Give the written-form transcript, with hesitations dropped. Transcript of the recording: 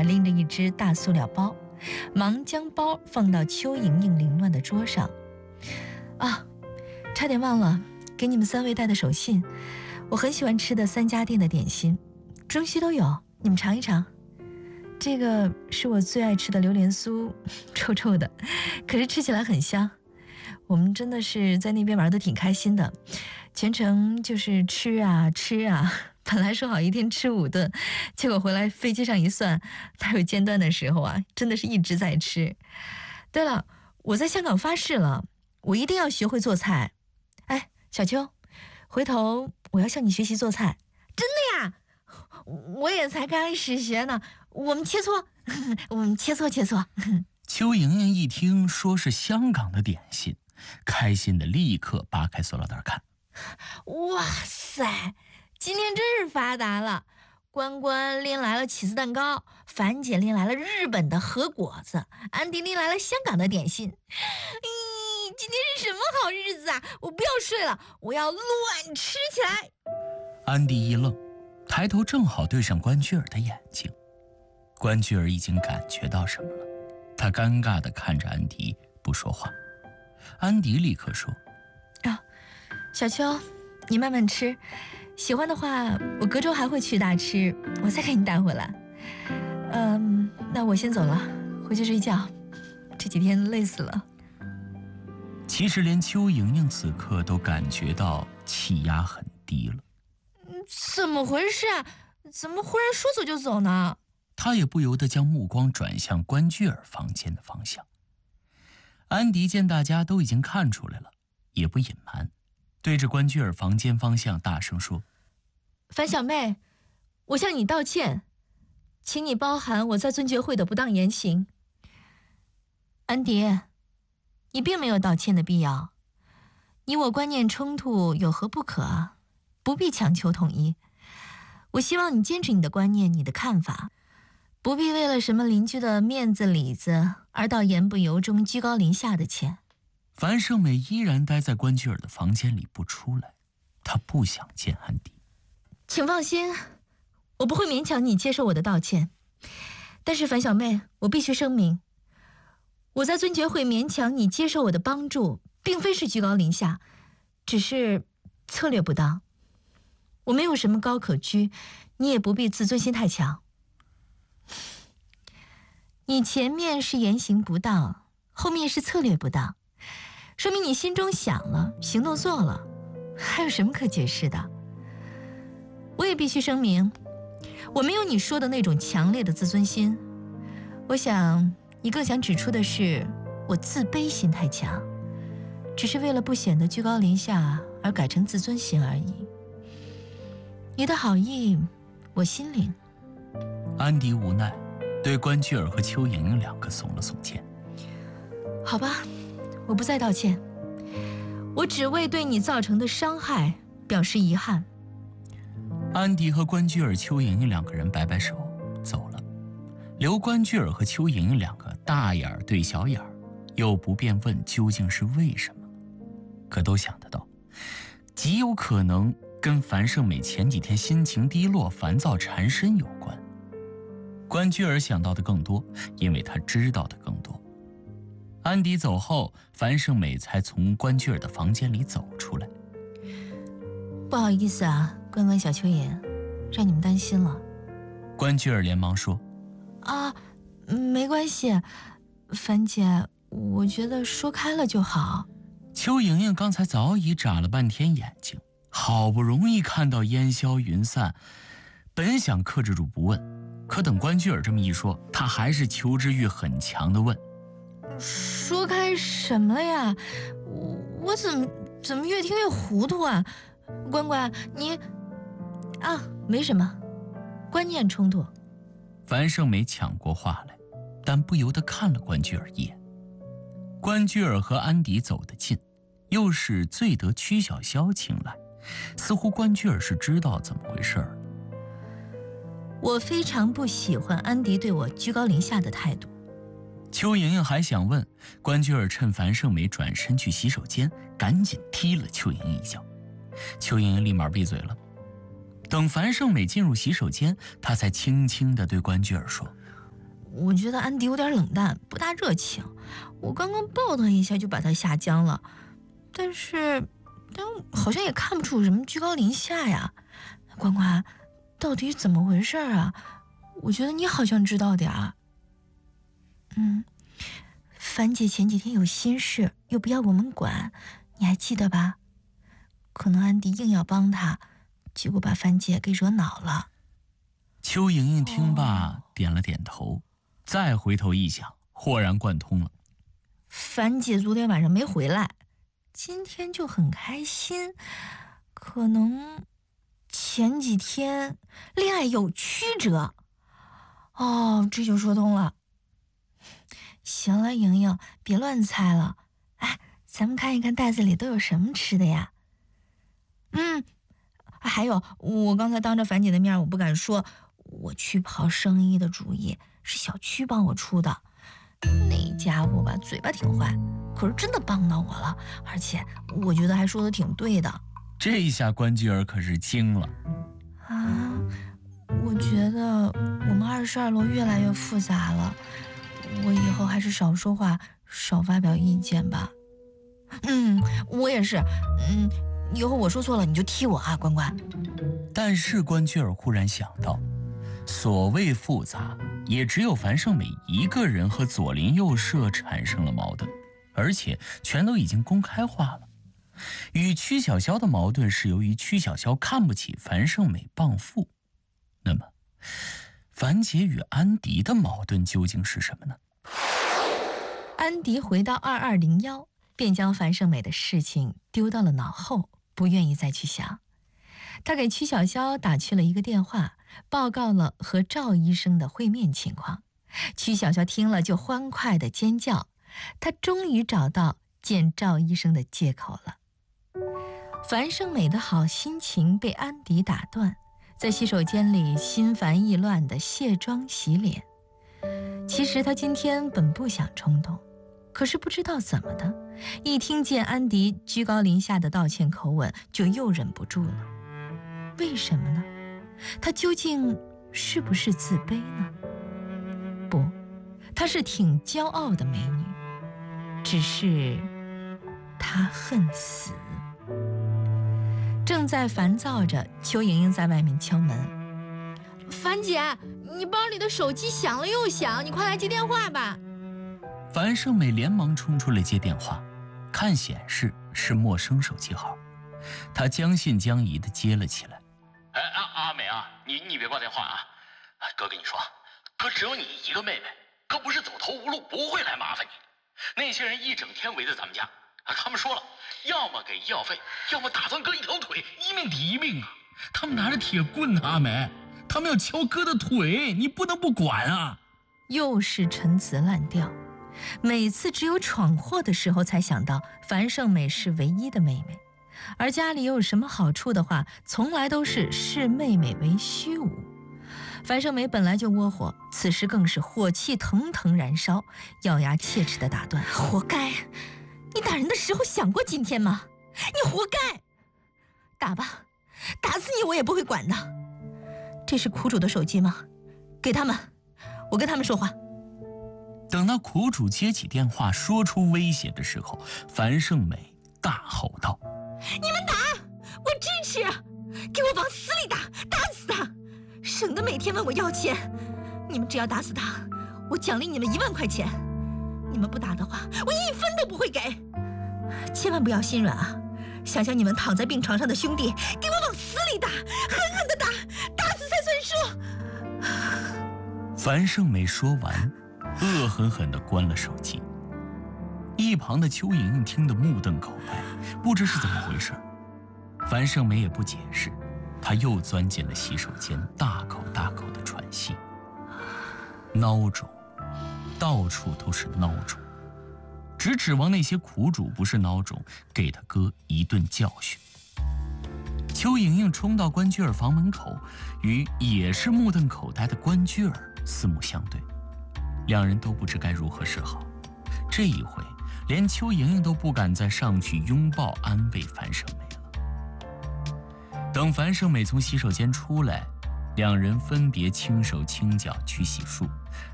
拎着一只大塑料包，忙将包放到邱莹莹凌乱的桌上。啊，差点忘了给你们3位带的手信，我很喜欢吃的3家店的点心，中西都有，你们尝一尝。这个是我最爱吃的榴莲酥，臭臭的，可是吃起来很香。我们真的是在那边玩得挺开心的，全程就是吃啊吃啊。本来说好一天吃5顿，结果回来飞机上一算，哪有间断的时候啊，真的是一直在吃。对了，我在香港发誓了，我一定要学会做菜。哎，小秋，回头我要向你学习做菜。真的呀？我也才开始学呢，我们切磋，我们切磋切磋。 邱莹莹一听说是香港的点心，开心的立刻扒开塑料袋看。 哇塞，今天真是发达了！关关拎来了起司蛋糕，樊姐拎来了日本的和果子，安迪拎来了香港的点心。今天是什么好日子啊！我不要睡了，我要乱吃起来。 安迪一愣，抬头正好对上关雎尔的眼睛。关雎尔已经感觉到什么了，他尴尬地看着安迪不说话。安迪立刻说： 小秋，你慢慢吃，喜欢的话我隔周还会去大吃，我再给你带回来。那我先走了，回去睡觉，这几天累死了。 其实连邱莹莹此刻都感觉到气压很低了。 怎么回事啊？怎么忽然说走就走呢？ 他也不由得将目光转向关雎尔房间的方向。安迪见大家都已经看出来了，也不隐瞒，对着关雎尔房间方向大声说： 樊小妹，我向你道歉，请你包涵我在尊爵会的不当言行。安迪，你并没有道歉的必要，你我观念冲突有何不可？不必强求统一。我希望你坚持你的观念，你的看法，不必为了什么邻居的面子里子而到言不由衷、居高临下的歉。 樊胜美依然待在关雎尔的房间里不出来，她不想见安迪。 请放心，我不会勉强你接受我的道歉。但是樊小妹，我必须声明，我在尊爵会勉强你接受我的帮助，并非是居高临下，只是策略不当。我没有什么高可居，你也不必自尊心太强。你前面是言行不当，后面是策略不当，说明你心中想了，行动做了，还有什么可解释的？我也必须声明，我没有你说的那种强烈的自尊心。我想你更想指出的是我自卑心太强，只是为了不显得居高临下而改成自尊心而已。你的好意我心领。 安迪无奈对关雎尔和邱莹莹2个耸了耸肩。 好吧，我不再道歉，我只为对你造成的伤害表示遗憾。 安迪和关雎尔、邱莹莹2个人摆摆手走了，留关雎尔和邱莹莹2个大眼对小眼，又不便问究竟是为什么，可都想得到，极有可能跟樊胜美前几天心情低落、烦躁缠身有关。关雎尔想到的更多，因为他知道的更多。安迪走后，樊胜美才从关雎尔的房间里走出来。 不好意思啊，关关、小秋妍，让你们担心了。 关雎尔连忙说： 啊，没关系，樊姐，我觉得说开了就好。 邱莹莹刚才早已眨了半天眼睛，好不容易看到烟消云散，本想克制住不问，可等关雎尔这么一说，她还是求知欲很强的问： 说开什么了呀？我怎么越听越糊涂啊？关关，你啊，没什么，观念冲突。 樊胜美抢过话来，但不由得看了关雎尔一眼。关雎尔和安迪走得近，又是最得曲小潇青睐，似乎关雎尔是知道怎么回事儿。 我非常不喜欢安迪对我居高临下的态度。 邱莹莹还想问，关雎尔趁樊胜美转身去洗手间，赶紧踢了邱莹莹一脚。邱莹莹立马闭嘴了。等樊胜美进入洗手间，她才轻轻地对关雎尔说： 我觉得安迪有点冷淡，不大热情。我刚刚抱他一下就把他吓僵了，但好像也看不出有什么居高临下呀。关关，到底怎么回事啊？我觉得你好像知道点儿。樊姐前几天有心事，又不要我们管，你还记得吧？可能安迪硬要帮他，结果把樊姐给惹恼了。 邱莹莹听罢，点了点头，再回头一想，豁然贯通了。 樊姐昨天晚上没回来，今天就很开心，可能前几天恋爱有曲折。这就说通了。行了，莹莹，别乱猜了。咱们看一看袋子里都有什么吃的呀？还有，我刚才当着樊姐的面，我不敢说，我去跑生意的主意是小区帮我出的。那家伙吧，嘴巴挺坏，可是真的帮到我了，而且我觉得还说的挺对的。 这一下关雎尔可是惊了。 我觉得我们22楼越来越复杂了，我以后还是少说话，少发表意见吧。我也是。以后我说错了你就踢我啊，关关。 但是关雎尔忽然想到，所谓复杂，也只有樊胜美一个人和左邻右舍产生了矛盾，而且全都已经公开化了。与曲筱绡的矛盾是由于曲筱绡看不起樊胜美傍父。那么樊姐与安迪的矛盾究竟是什么呢？ 安迪回到2201，便将樊胜美的事情丢到了脑后，不愿意再去想。他给曲筱绡打去了一个电话，报告了和赵医生的会面情况。曲筱绡听了就欢快地尖叫，他终于找到见赵医生的借口了。樊胜美的好心情被安迪打断，在洗手间里心烦意乱地卸妆洗脸。其实他今天本不想冲动，可是不知道怎么的，一听见安迪居高临下的道歉口吻，就又忍不住了。为什么呢？他究竟是不是自卑呢？不，她是挺骄傲的美女，只是她恨死。正在烦躁着，邱莹莹在外面敲门。樊姐，你包里的手机响了又响，你快来接电话吧。 樊胜美连忙冲出来接电话，看显示是陌生手机号，她将信将疑地接了起来。 阿美啊，你别挂电话啊！哥跟你说，哥只有你一个妹妹，哥不是走投无路，不会来麻烦你。那些人一整天围着咱们家，他们说了，要么给医药费，要么打断哥一条腿，一命抵一命啊！他们拿着铁棍呢，阿美，他们要敲哥的腿，你不能不管啊！ 又是陈词滥调，每次只有闯祸的时候才想到樊胜美是唯一的妹妹。而家里有什么好处的话，从来都是视妹妹为虚无。樊胜美本来就窝火，此时更是火气腾腾燃烧，咬牙切齿地打断：活该！你打人的时候想过今天吗？你活该！打吧，打死你我也不会管的。这是苦主的手机吗？给他们，我跟他们说话。 等到苦主接起电话说出威胁的时候，樊胜美大吼道： 你们打，我支持，给我往死里打，打死他，省得每天问我要钱。你们只要打死他，我奖励你们1万块钱。你们不打的话，我1分都不会给。千万不要心软啊，想想你们躺在病床上的兄弟，给我往死里打，狠狠地打，打死才算数。 樊胜美说完，恶狠狠地关了手机。一旁的邱莹莹听得目瞪口呆，不知是怎么回事。樊胜美也不解释，她又钻进了洗手间，大口大口地喘息。孬种，到处都是孬种，只指望那些苦主不是孬种，给他哥一顿教训。邱莹莹冲到关雎尔房门口，与也是目瞪口呆的关雎尔四目相对，两人都不知该如何是好。这一回连邱莹莹都不敢再上去拥抱安慰樊胜美了。等樊胜美从洗手间出来，两人分别轻手轻脚去洗漱，